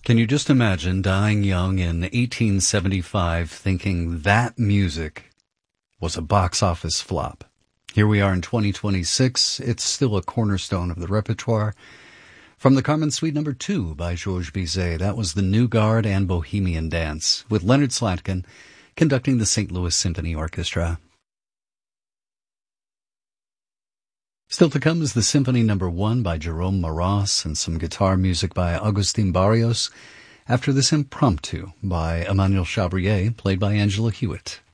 Can you just imagine dying young in 1875 thinking that music was a box office flop? Here we are in 2026. It's still a cornerstone of the repertoire. From the Carmen Suite No. 2 by Georges Bizet, that was the New Guard and Bohemian Dance, with Leonard Slatkin conducting the St. Louis Symphony Orchestra. Still to come is the Symphony No. 1 by Jerome Maras and some guitar music by Agustin Barrios, after this Impromptu by Emmanuel Chabrier, played by Angela Hewitt.